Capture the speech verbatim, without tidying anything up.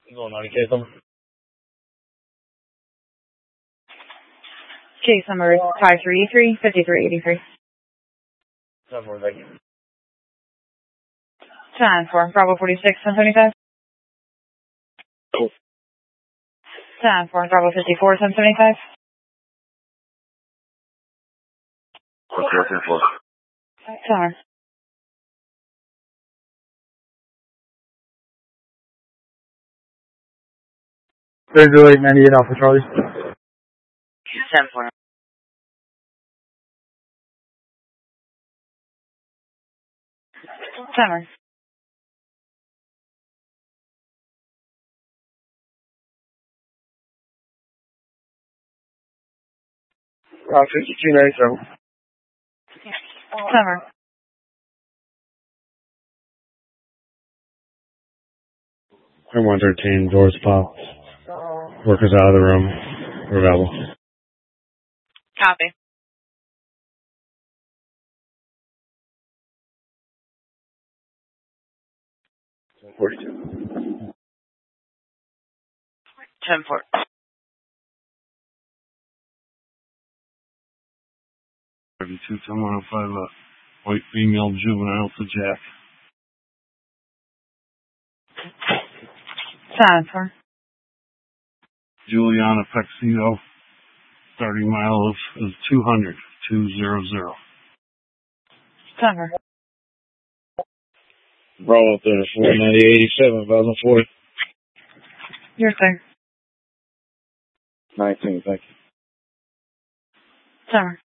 Going on, case number? Case number is five three three, five three eight three. ten four, thank you. ten four, Bravo forty-six, one seventy-five. Cool. ten four, Bravo fifty-four, seven seventy-five. Okay, ten four. Sorry. Ranger eight ninety-eight Alpha Charlie. ten four. Summer. Uh, fifty-two ninety-seven. Summer. I'm one thirteen, doors pop. Workers out of the room. We're available. Copy. forty-two. ten four. thirty-two, ten one oh five, uh, white female juvenile to Jack. ten four. Juliana Pexito, starting mile of, is two hundred, two hundred. Summer. Bravo thirty-four, ninety eighty-seven, thousand forty. Your turn. nineteen, thank you. Summer.